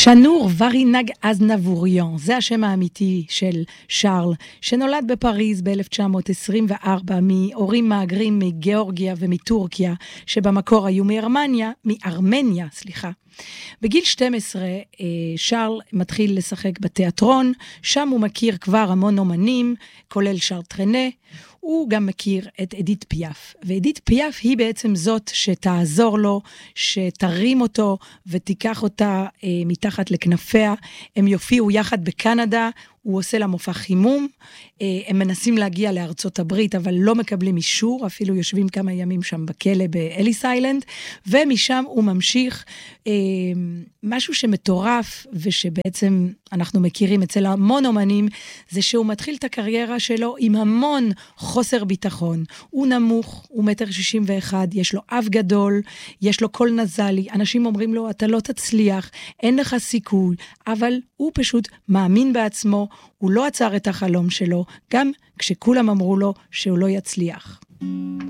שנור ורינג אזנבוריון, זה השם האמיתי של שרל, שנולד בפריז ב-1924 מהורים מהגרים מגיאורגיה ומטורקיה, שבמקור היו מארמניה. בגיל 12 שרל מתחיל לשחק בתיאטרון, שם הוא מכיר כבר המון אומנים, כולל שר טרנה, הוא גם מכיר את אדית פיאף, ואדית פיאף היא בעצם זאת שתעזור לו, שתרים אותו ותיקח אותה מתחת לכנפיה, הם יופיעו יחד בקנדה, הוא עושה לה מופע חימום, הם מנסים להגיע לארצות הברית, אבל לא מקבלים אישור, אפילו יושבים כמה ימים שם בכלא באליס איילנד, ומשם הוא ממשיך משהו שמטורף, ושבעצם אנחנו מכירים אצל המון אומנים, זה שהוא מתחיל את הקריירה שלו עם המון חוסר ביטחון, הוא נמוך, הוא 1.61 מטר, יש לו אף גדול, יש לו קול נזלי, אנשים אומרים לו, אתה לא תצליח, אין לך סיכוי, אבל הוא פשוט מאמין בעצמו, הוא לא עצר את החלום שלו, גם כשכולם אמרו לו שהוא לא יצליח.